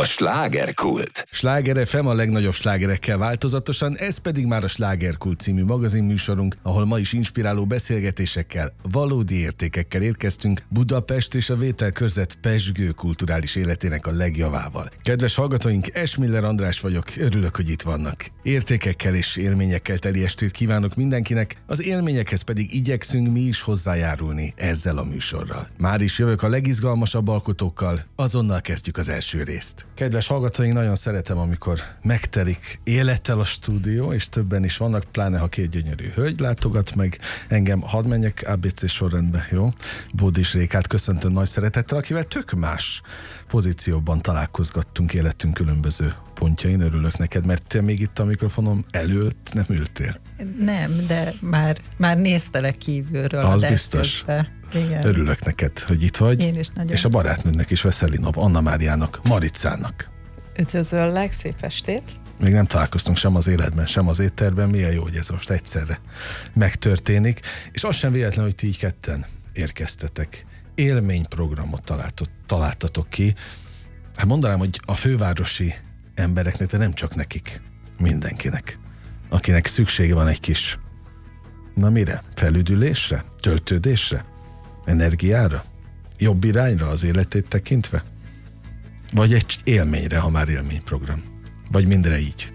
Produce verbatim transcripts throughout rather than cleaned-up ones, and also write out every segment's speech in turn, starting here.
A slágerkult. Sláger ef em a legnagyobb slágerekkel változatosan, ez pedig már a Slágerkult című magazinműsorunk, ahol ma is inspiráló beszélgetésekkel, valódi értékekkel érkeztünk Budapest és a vételkörzet pezsgő kulturális életének a legjavával. Kedves hallgatóink, Esmiller András vagyok, örülök, hogy itt vannak. Értékekkel és élményekkel teli estét kívánok mindenkinek, az élményekhez pedig igyekszünk mi is hozzájárulni ezzel a műsorral. Már is jövök a legizgalmasabb alkotókkal, azonnal kezdjük az első részt. Kedves hallgatóink, nagyon szeretem, amikor megtelik élettel a stúdió, és többen is vannak, pláne ha két gyönyörű hölgy látogat meg engem. Hadd menjek á bé cé sorrendbe, jó? Bódis Rékát köszöntöm nagy szeretettel, akivel tök más pozícióban találkozgattunk életünk különböző pontjain. Örülök neked, mert te még itt a mikrofonom előtt nem ültél. Nem, de már, már néztelek kívülről. Az biztos. Igen. Örülök neked, hogy itt vagy. Én is nagyon. És a barátnőnek is, Veszelinov Anna Máriának, Maricának. Üdvözöllek, szép estét! Még nem találkoztunk sem az életben, sem az étterben. Milyen jó, hogy ez most egyszerre megtörténik. És az sem véletlen, hogy ti így ketten érkeztetek. Élményprogramot találtot, találtatok ki. Hát mondanám, hogy a fővárosi embereknek, de nem csak nekik, mindenkinek, akinek szüksége van egy kis, na mire? Felüdülésre? Töltődésre? Energiára? Jobb irányra az életét tekintve? Vagy egy élményre, ha már élményprogram? Vagy mindre így?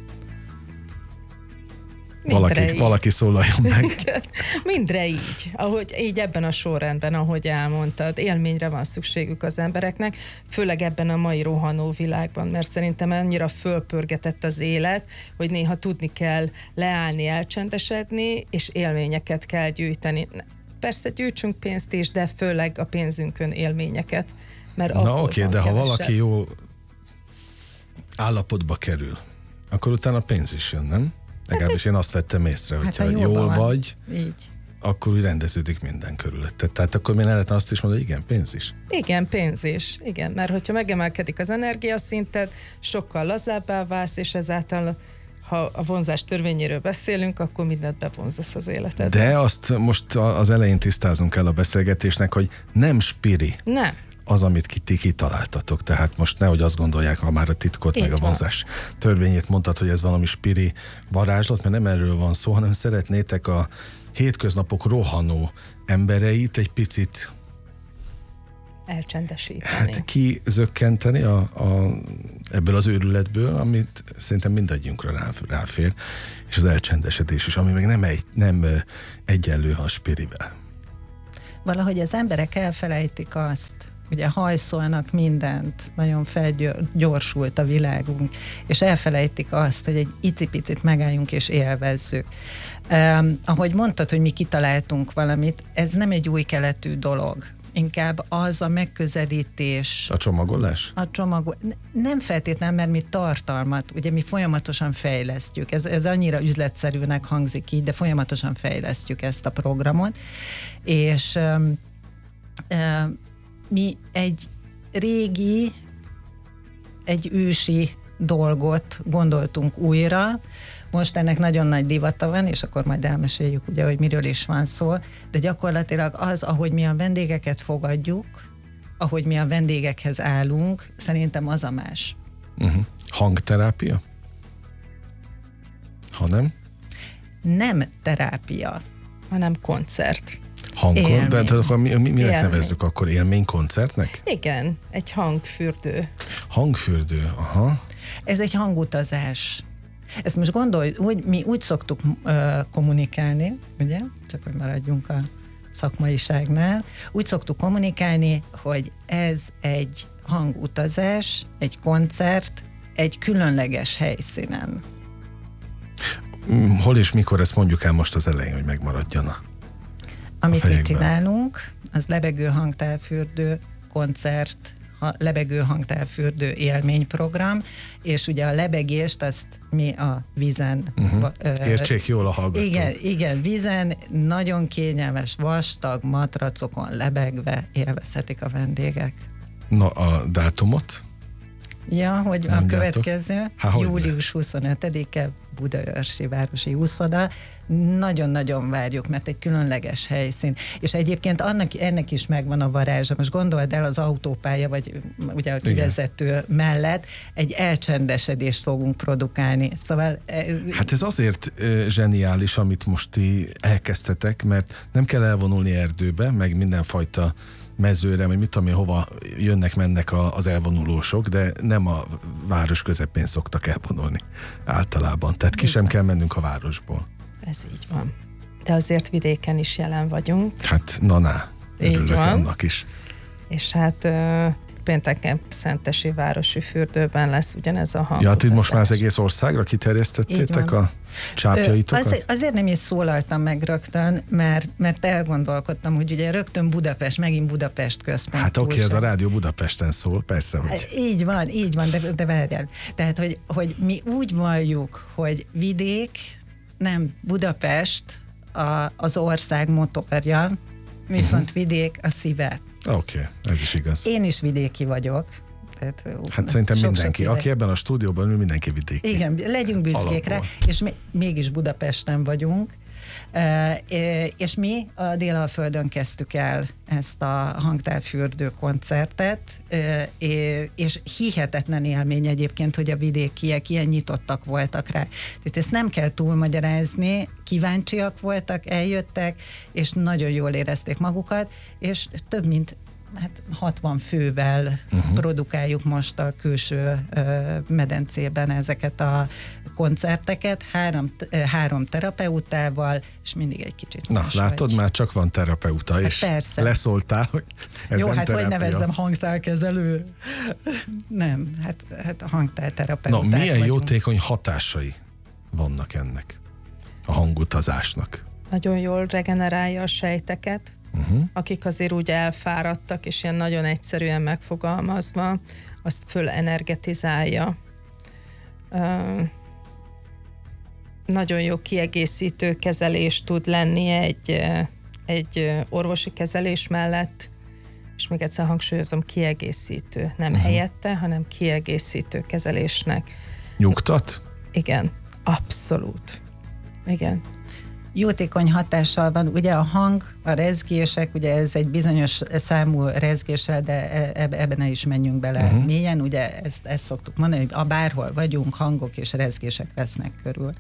Mindre valaki, így. valaki szólaljon meg. Mindre így, ahogy így ebben a sorrendben, ahogy elmondtad, élményre van szükségük az embereknek, főleg ebben a mai rohanó világban, mert szerintem annyira fölpörgetett az élet, hogy néha tudni kell leállni, elcsendesedni, és élményeket kell gyűjteni. Persze gyűjtsünk pénzt is, de főleg a pénzünkön élményeket. Mert na oké, okay, de ha kevesebb. valaki jó állapotba kerül, akkor utána pénz is jön, nem? Legalábbis hát én azt vettem észre, hát hogyha ha jól van. vagy, így. akkor úgy rendeződik minden körülötted. Tehát akkor mi lehetne azt is mondani, hogy igen, pénz is. Igen, pénz is. Igen, mert hogyha megemelkedik az energiaszinted, sokkal lazábbá válsz, és ezáltal, ha a vonzás törvényéről beszélünk, akkor mindent bevonzasz az életedbe. De azt most az elején tisztázunk kell a beszélgetésnek, hogy nem spiri. Nem. Az, amit ti kitaláltatok. Tehát most nehogy azt gondolják, ha már a titkot, így meg a vonzás törvényét mondtad, hogy ez valami spiri varázslat, mert nem erről van szó, hanem szeretnétek a hétköznapok rohanó embereit egy picit elcsendesíteni. Hát kizökkenteni a, a, ebből az őrületből, amit szerintem mindannyiunkra rá, ráfér, és az elcsendesedés is, ami meg nem, egy, nem egyenlő a spirivel. Valahogy az emberek elfelejtik azt, ugye hajszolnak mindent, nagyon felgyorsult a világunk, és elfelejtik azt, hogy egy icipicit megálljunk és élvezzük. Um, ahogy mondtad, hogy mi kitaláltunk valamit, ez nem egy új keletű dolog. Inkább az a megközelítés. A csomagolás? A csomagol... Nem feltétlenül, mert mi tartalmat, ugye mi folyamatosan fejlesztjük. Ez, ez annyira üzletszerűnek hangzik így, de folyamatosan fejlesztjük ezt a programot. És um, um, mi egy régi, egy ősi dolgot gondoltunk újra. Most ennek nagyon nagy divata van, és akkor majd elmeséljük, ugye, hogy miről is van szó, de gyakorlatilag az, ahogy mi a vendégeket fogadjuk, ahogy mi a vendégekhez állunk, szerintem az a más. Uh-huh. Hangterápia? Ha nem? Nem terápia. Hanem koncert. Hangkor? De akkor mi, mi, minek Élmény. nevezzük akkor? Élménykoncertnek? Igen, egy hangfürdő. Hangfürdő, aha. Ez egy hangutazás. Ezt most gondolj, úgy, mi úgy szoktuk uh, kommunikálni, ugye? Csak hogy maradjunk a szakmaiságnál. Úgy szoktuk kommunikálni, hogy ez egy hangutazás, egy koncert, egy különleges helyszínen. Hol és mikor, ezt mondjuk el most az elején, hogy megmaradjon a Amit mi fejekben. csinálunk, az lebegő hangtárfürdő, koncert, ha lebegő hangtárfürdő élményprogram, és ugye a lebegést azt mi a vízen... Uh-huh. Ö, Értsék jól a hallgatók. Igen, igen, vízen nagyon kényelmes, vastag matracokon lebegve élvezhetik a vendégek. Na, a dátumot? Ja, hogy a Mondjátok. következő, Há, hogy július huszonötödike, Budaörsi Városi Úszoda. Nagyon-nagyon várjuk, mert egy különleges helyszín. És egyébként annak, ennek is megvan a varázsa. Most gondold el, az autópálya, vagy ugye a kivezető Igen. mellett egy elcsendesedést fogunk produkálni. Szóval... Hát ez azért uh, zseniális, amit most ti elkezdtetek, mert nem kell elvonulni erdőbe, meg mindenfajta mezőre, vagy mit tudom én, hova jönnek-mennek az elvonulósok, de nem a város közepén szoktak elvonulni általában. Tehát ki sem kell mennünk a városból. Ez így van. De azért vidéken is jelen vagyunk. Hát na-na, örülök annak is. És hát pénteken Szentesi Városi Fürdőben lesz ugyanez a hang. Ja, hát itt most már az egész országra kiterjesztettétek a csápjaitokat? Az, azért nem is szólaltam meg rögtön, mert, mert elgondolkodtam, hogy ugye rögtön Budapest, megint Budapest központ. Hát oké, okay, ez a Rádió Budapesten szól, persze, hogy... Így van, így van, de, de várjál. Tehát, hogy, hogy mi úgy valljuk, hogy vidék, nem Budapest a, az ország motorja, viszont uh-huh. vidék a szíve. Oké, okay, ez is igaz. Én is vidéki vagyok. Tehát, hát szerintem sok, mindenki, sok aki ebben a stúdióban ül, mindenki vidéki. Igen, legyünk büszkék rá, és mi, mégis Budapesten vagyunk, e, és mi a Délalföldön kezdtük el ezt a hangtávfürdő koncertet, e, és hihetetlen élmény egyébként, hogy a vidékiek ilyen nyitottak voltak rá. Tehát ezt nem kell túlmagyarázni, kíváncsiak voltak, eljöttek, és nagyon jól érezték magukat, és több mint hát hatvan fővel uh-huh. produkáljuk most a külső uh, medencében ezeket a koncerteket, három, uh, három terapeutával, és mindig egy kicsit Na, látod, vagy. Már csak van terapeuta, hát és persze. Leszóltál, hogy ez Jó, nem hát terapia. hogy nevezzem hangtárkezelő? Nem, hát, hát a hangtárterapeuták Na, milyen vagyunk. jótékony hatásai vannak ennek a hangutazásnak? Nagyon jól regenerálja a sejteket, Uh-huh. akik azért úgy elfáradtak, és ilyen nagyon egyszerűen megfogalmazva, azt föl energetizálja. Uh, nagyon jó kiegészítő kezelés tud lenni egy, egy orvosi kezelés mellett, és még egyszer hangsúlyozom, kiegészítő, nem uh-huh. helyette, hanem kiegészítő kezelésnek. Nyugtat? Igen, abszolút. Igen. Jótékony hatással van, ugye a hang, a rezgések, ugye ez egy bizonyos számú rezgéssel, de ebben ne is menjünk bele uh-huh. mélyen, ugye ezt, ezt szoktuk mondani, hogy a bárhol vagyunk, hangok és rezgések vesznek körül.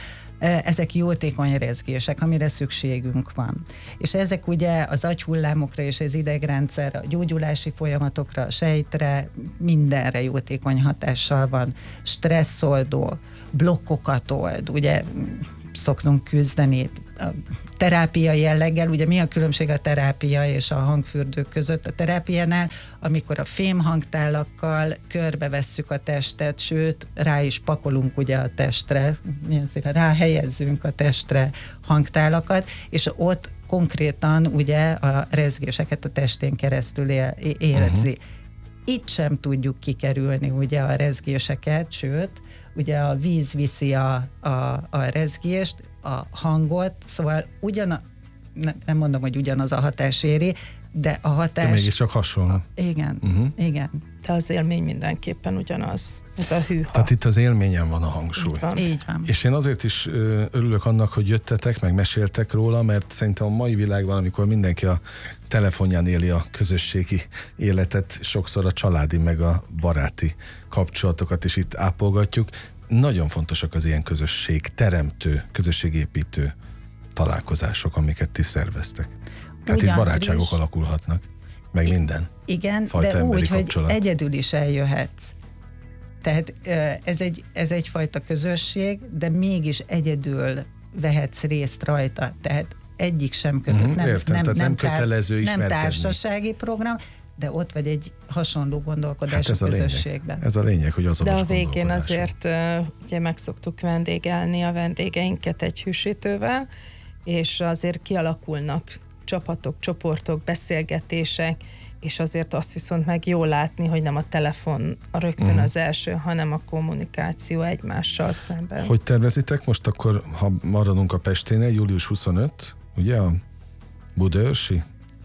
Ezek jótékony rezgések, amire szükségünk van. És ezek ugye az agyhullámokra és az idegrendszerre, a gyógyulási folyamatokra, a sejtre, mindenre jótékony hatással van. Stresszoldó, blokkokat old, ugye szoktunk küzdeni a terápia jelleggel. Ugye mi a különbség a terápia és a hangfürdők között? A terápiánál, amikor a fém hangtálakkal körbevesszük a testet, sőt, rá is pakolunk ugye a testre, milyen szépen ráhelyezzünk a testre hangtálakat, és ott konkrétan ugye a rezgéseket a testén keresztül érzi. Uh-huh. Itt sem tudjuk kikerülni ugye a rezgéseket, sőt, ugye a víz viszi a, a, a rezgést, a hangot, szóval ugyan, ne, nem mondom, hogy ugyanaz a hatás éri, de a hatás... De mégiscsak hasonló. Igen, uh-huh. igen. De az élmény mindenképpen ugyanaz. Ez a hűha. Tehát itt az élményen van a hangsúly. Így van. Így van. És én azért is ö, örülök annak, hogy jöttetek, meg meséltek róla, mert szerintem a mai világban, amikor mindenki a telefonján éli a közösségi életet, sokszor a családi meg a baráti kapcsolatokat is itt ápolgatjuk. Nagyon fontosak az ilyen közösség teremtő, közösségépítő találkozások, amiket ti szerveztek. Tehát Ugyan, itt barátságok is alakulhatnak, meg minden. Igen, fajta de úgy, kapcsolat. Hogy egyedül is eljöhetsz. Tehát ez, egy, ez egyfajta közösség, de mégis egyedül vehetsz részt rajta. Tehát egyik sem kötött. Uh-huh, nem, értem, nem, tehát nem, nem kötelező tár, ismerkedni. Nem társasági program, de ott vagy egy hasonló gondolkodás hát a közösségben. Lényeg. Ez a lényeg, hogy azonos De a végén azért ugye meg szoktuk vendégelni a vendégeinket egy hűsítővel, és azért kialakulnak csapatok, csoportok, beszélgetések, és azért azt viszont meg jól látni, hogy nem a telefon a rögtön uh-huh. az első, hanem a kommunikáció egymással szemben. Hogy tervezitek most akkor, ha maradunk a Pesténél, július huszonötödike, ugye a Budaörsi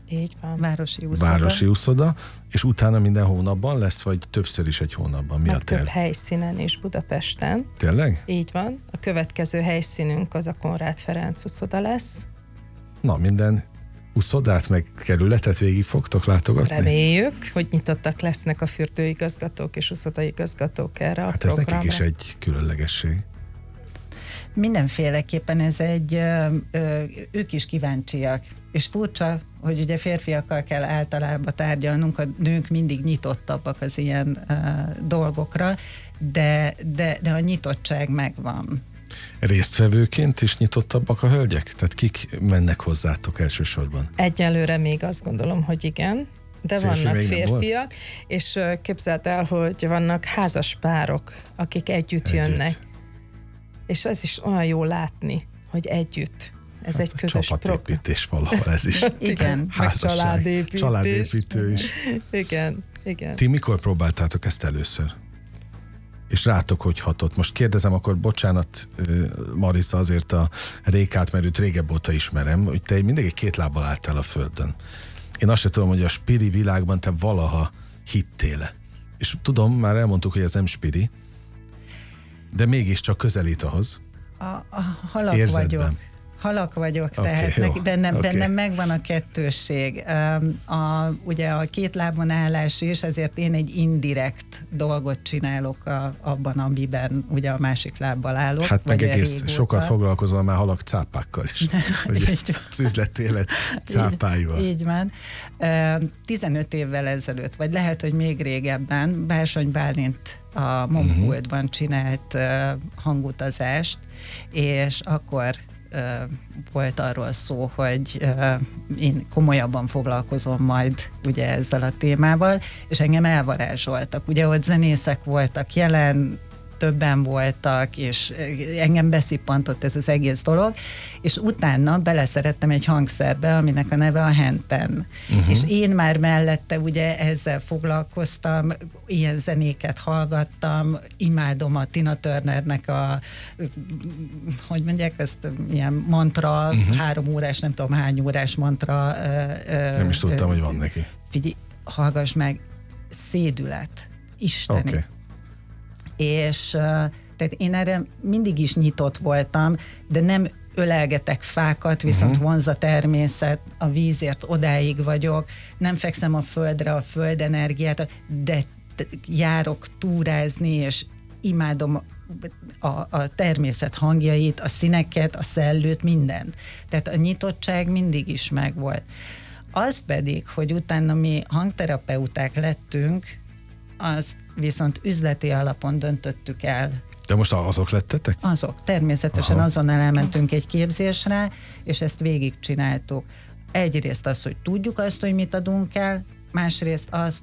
Így van. Városi úszoda. Városi úszoda, és utána minden hónapban lesz, vagy többször is egy hónapban? Mi Meg a terv? több helyszínen is Budapesten. Tényleg? Így van. A következő helyszínünk az a Konrád Ferenc úszoda lesz. Na, minden úszodát meg kerületet végig fogtok látogatni? Reméljük, hogy nyitottak lesznek a fürdőigazgatók és úszodaigazgatók erre a Hát ez programra. nekik is egy különlegesség. Mindenféleképpen ez egy, ö, ö, ők is kíváncsiak. És furcsa, hogy ugye férfiakkal kell általában tárgyalnunk, a nők mindig nyitottabbak az ilyen ö, dolgokra, de, de, de a nyitottság megvan. Résztvevőként is nyitottabbak a hölgyek? Tehát kik mennek hozzátok elsősorban? Egyelőre még azt gondolom, hogy igen, de Férfi vannak még nem férfiak, és ö, képzeld el, hogy vannak házas párok, akik együtt, Együtt. jönnek. És ez is olyan jó látni, hogy együtt. Ez Hát egy közös program. csapatépítés valahol ez is. Igen. Meg Házasság. családépítés. Családépítő is. Igen, igen. Ti mikor próbáltátok ezt először? És rátok hogy hatott? Most kérdezem, akkor bocsánat, Marica, azért a Rékát, mert őt régebb óta ismerem, hogy te mindig egy két lábbal álltál a földön. Én azt sem tudom, hogy a spiri világban te valaha hittél. És tudom, már elmondtuk, hogy ez nem spiri, de mégiscsak közelít ahhoz. A, a halak Érzetben. vagyok. Halak vagyok, Oké, tehát jó. neki, bennem, Oké. bennem megvan a kettősség. A, ugye a két lábon állás is, ezért én egy indirekt dolgot csinálok a, abban, amiben ugye a másik lábbal állok. Hát meg vagy egész régóta. sokat foglalkozol már halak cápákkal is. Ugye, Így van. az üzletélet cápáival. Így, így van. tizenöt évvel ezelőtt, vagy lehet, hogy még régebben Bársony Bálint a Momkultban uh-huh. csinált uh, hangutazást, és akkor uh, volt arról szó, hogy uh, én komolyabban foglalkozom majd ugye ezzel a témával, és engem elvarázsoltak. Ugye ott zenészek voltak jelen, többen voltak, és engem beszippantott ez az egész dolog, és utána beleszerettem egy hangszerbe, aminek a neve a handpan. Uh-huh. És én már mellette ugye ezzel foglalkoztam, ilyen zenéket hallgattam, imádom a Tina Turnernek a, hogy mondják, ezt ilyen mantra, uh-huh. három órás, nem tudom hány órás mantra. Nem is tudtam, hogy van neki. Figyelj, hallgass meg, szédület, isteni. Okay. És tehát én erre mindig is nyitott voltam, de nem ölelgetek fákat, viszont uh-huh. vonz a természet, a vízért odáig vagyok, nem fekszem a földre, a földenergiát, de járok túrázni, és imádom a, a természet hangjait, a színeket, a szellőt, mindent. Tehát a nyitottság mindig is megvolt. Az pedig, hogy utána mi hangterapeuták lettünk, azt viszont üzleti alapon döntöttük el. De most azok lettetek? Azok. Természetesen Aha. azonnal elmentünk egy képzésre, és ezt végigcsináltuk. Egyrészt az, hogy tudjuk azt, hogy mit adunk el, másrészt azt,